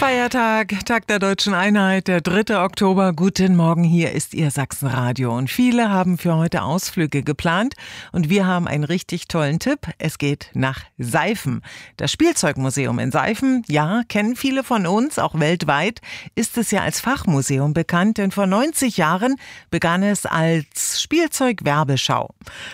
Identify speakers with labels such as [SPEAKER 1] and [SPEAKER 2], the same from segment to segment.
[SPEAKER 1] Feiertag, Tag der Deutschen Einheit, der 3. Oktober. Guten Morgen, hier ist Ihr Sachsenradio. Und viele haben für heute Ausflüge geplant. Und wir haben einen richtig tollen Tipp. Es geht nach Seifen. Das Spielzeugmuseum in Seifen, ja, kennen viele von uns, auch weltweit, ist es ja als Fachmuseum bekannt. Denn vor 90 Jahren begann es als Spielzeugwerbeschau.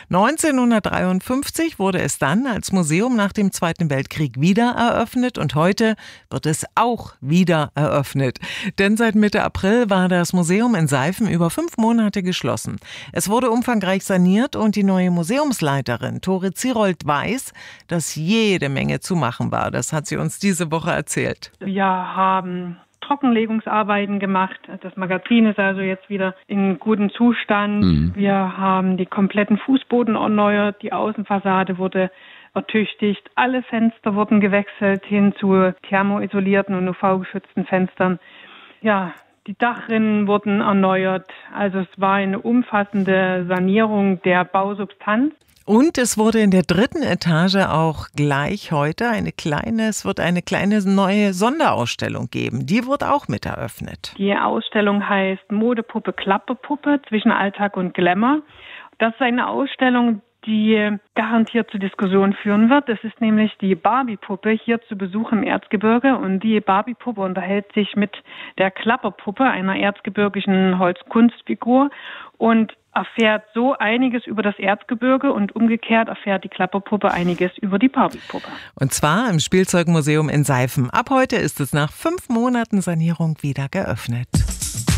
[SPEAKER 1] 1953 wurde es dann als Museum nach dem Zweiten Weltkrieg wieder eröffnet. Und heute wird es auch wieder eröffnet. Denn seit Mitte April war das Museum in Seifen über 5 Monate geschlossen. Es wurde umfangreich saniert und die neue Museumsleiterin Tore Zierold weiß, dass jede Menge zu machen war. Das hat sie uns diese Woche erzählt.
[SPEAKER 2] Wir haben Trockenlegungsarbeiten gemacht. Das Magazin ist also jetzt wieder in gutem Zustand. Wir haben die kompletten Fußboden erneuert, die Außenfassade wurde ertüchtigt. Alle Fenster wurden gewechselt hin zu thermoisolierten und UV-geschützten Fenstern. Ja, die Dachrinnen wurden erneuert. Also es war eine umfassende Sanierung der Bausubstanz.
[SPEAKER 1] Und es wurde in der 3. Etage auch gleich heute es wird eine kleine neue Sonderausstellung geben. Die wird auch mit eröffnet.
[SPEAKER 2] Die Ausstellung heißt Modepuppe, Klapperpuppe zwischen Alltag und Glamour. Das ist eine Ausstellung, die garantiert zur Diskussion führen wird. Es ist nämlich die Barbie-Puppe hier zu Besuch im Erzgebirge und die Barbie-Puppe unterhält sich mit der Klapperpuppe, einer erzgebirgischen Holzkunstfigur, und erfährt so einiges über das Erzgebirge und umgekehrt erfährt die Klapperpuppe einiges über die Barbie-Puppe.
[SPEAKER 1] Und zwar im Spielzeugmuseum in Seifen. Ab heute ist es nach 5 Monaten Sanierung wieder geöffnet.